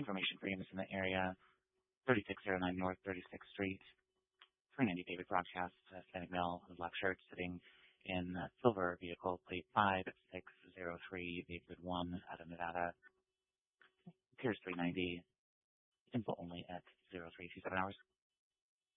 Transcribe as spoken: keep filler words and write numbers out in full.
information for units in the area, thirty-six oh nine North thirty-sixth Street, three ninety David Broadcast, uh, standing male in black shirt, sitting in uh, silver vehicle, plate five six zero three, David one, out of Nevada. Appears three ninety, info only at zero three two seven hours.